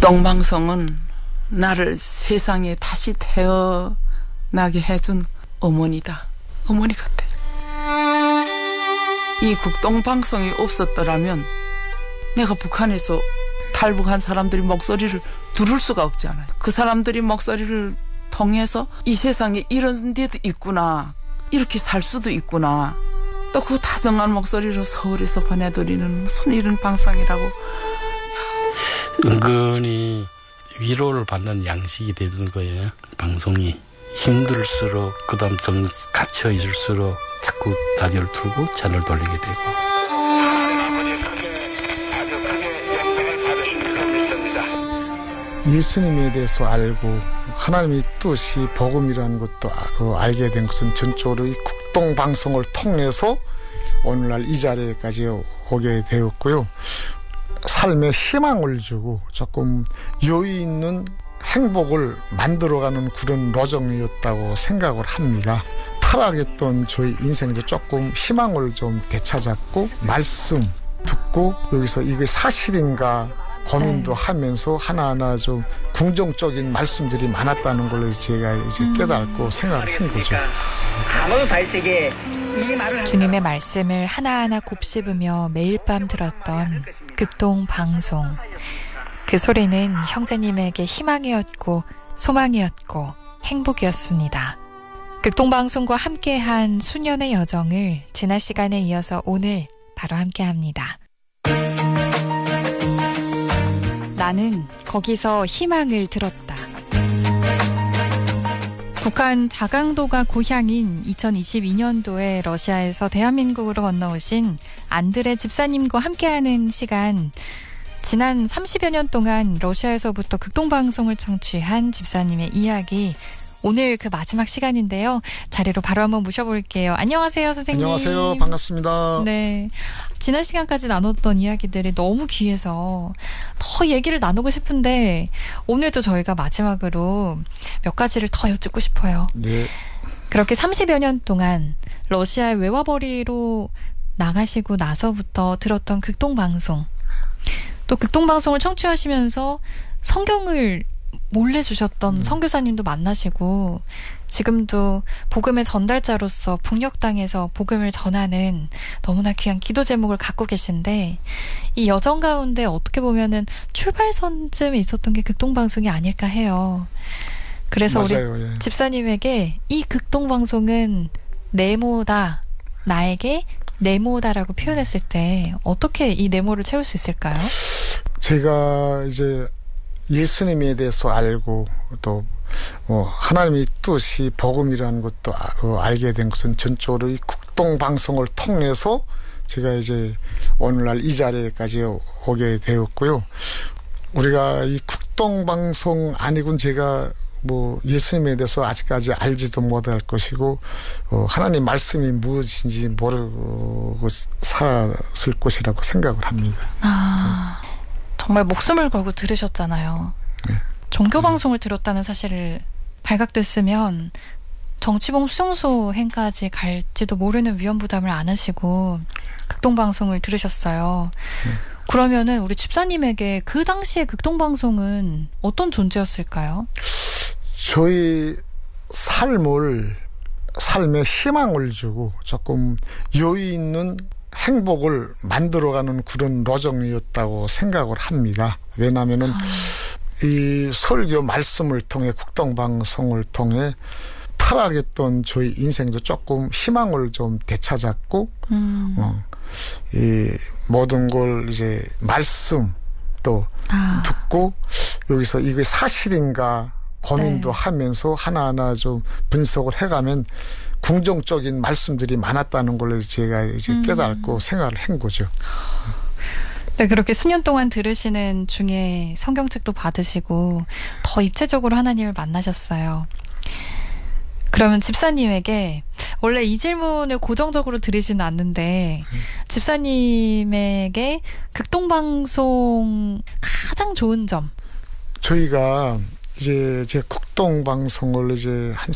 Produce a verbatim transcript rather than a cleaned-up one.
국동방송은 나를 세상에 다시 태어나게 해준 어머니다. 어머니 같아. 이 국동방송이 없었더라면 내가 북한에서 탈북한 사람들이 목소리를 들을 수가 없잖아요. 그 사람들이 목소리를 통해서 이 세상에 이런 데도 있구나, 이렇게 살 수도 있구나, 또 그 다정한 목소리로 서울에서 보내드리는 무슨 이런 방송이라고. 은근히 위로를 받는 양식이 되는 거예요. 방송이 힘들수록, 그 다음 좀 갇혀 있을수록 자꾸 라디오를 틀고 채널을 돌리게 되고. 예수님에 대해서 알고 하나님의 뜻이 복음이라는 것도 알게 된 것은 전적으로 이 국동방송을 통해서 오늘날 이 자리에까지 오게 되었고요. 삶에 희망을 주고 조금 여유 있는 행복을 만들어가는 그런 로정이었다고 생각을 합니다. 타락했던 저희 인생도 조금 희망을 좀 되찾았고, 말씀 듣고 여기서 이게 사실인가 고민도 네. 하면서 하나하나 좀 긍정적인 말씀들이 많았다는 걸 제가 이제 음. 깨닫고 생각을 한 거죠. 주님의 말씀을 하나하나 곱씹으며 매일 밤 들었던 극동 방송. 그 소리는 형제님에게 희망이었고 소망이었고 행복이었습니다. 극동 방송과 함께한 수년의 여정을 지난 시간에 이어서 오늘 바로 함께합니다. 나는 거기서 희망을 들었다. 북한 자강도가 고향인 이천이십이 년도에 러시아에서 대한민국으로 건너오신 안드레 집사님과 함께하는 시간. 지난 삼십여 년 동안 러시아에서부터 극동방송을 청취한 집사님의 이야기. 오늘 그 마지막 시간인데요. 자리로 바로 한번 모셔볼게요. 안녕하세요, 선생님. 안녕하세요. 반갑습니다. 네. 지난 시간까지 나눴던 이야기들이 너무 귀해서 더 얘기를 나누고 싶은데 오늘도 저희가 마지막으로 몇 가지를 더 여쭙고 싶어요. 네. 그렇게 삼십여 년 동안 러시아의 외화벌이로 나가시고 나서부터 들었던 극동방송, 또 극동방송을 청취하시면서 성경을 몰래 주셨던 음. 선교사님도 만나시고, 지금도 복음의 전달자로서 북녘 땅에서 복음을 전하는 너무나 귀한 기도 제목을 갖고 계신데, 이 여정 가운데 어떻게 보면은 출발선쯤에 있었던 게 극동방송이 아닐까 해요. 그래서 맞아요, 우리 예. 집사님에게 이 극동방송은 네모다, 나에게 네모다라고 표현했을 때 어떻게 이 네모를 채울 수 있을까요? 제가 이제 예수님에 대해서 알고 또 어, 하나님의 뜻이 복음이라는 것도 어, 알게 된 것은 전적으로 이 국동방송을 통해서 제가 이제 오늘날 이 자리에까지 오게 되었고요. 우리가 이 국동방송 아니군 제가 뭐 예수님에 대해서 아직까지 알지도 못할 것이고, 어, 하나님 말씀이 무엇인지 모르고 살았을 것이라고 생각을 합니다. 아... 네. 정말 목숨을 걸고 들으셨잖아요. 네. 종교방송을 들었다는 사실을 발각됐으면 정치범 수용소 행까지 갈지도 모르는 위험부담을 안 하시고 극동방송을 들으셨어요. 네. 그러면은 우리 집사님에게 그 당시에 극동방송은 어떤 존재였을까요? 저희 삶을, 삶에 희망을 주고 조금 여유 있는 행복을 만들어가는 그런 로정이었다고 생각을 합니다. 왜냐하면은 아. 이 설교 말씀을 통해, 국동방송을 통해 타락했던 저희 인생도 조금 희망을 좀 되찾았고, 음. 어, 이 모든 걸 이제 말씀 또 아. 듣고 여기서 이게 사실인가 고민도 네. 하면서 하나하나 좀 분석을 해가면 긍정적인 말씀들이 많았다는 걸 제가 이제 음. 깨닫고 생각을 한 거죠. 네, 그렇게 수년 동안 들으시는 중에 성경책도 받으시고 더 입체적으로 하나님을 만나셨어요. 그러면 집사님에게, 원래 이 질문을 고정적으로 드리지는 않는데, 음. 집사님에게 극동방송 가장 좋은 점. 저희가 이제 제 국동방송을 이제 한